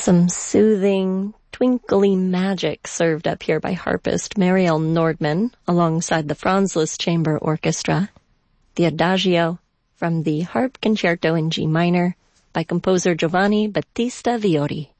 Some soothing, twinkly magic served up here by harpist Mariel Nordman alongside the Franz Liszt Chamber Orchestra. The Adagio from the Harp Concerto in G minor by composer Giovanni Battista Viori.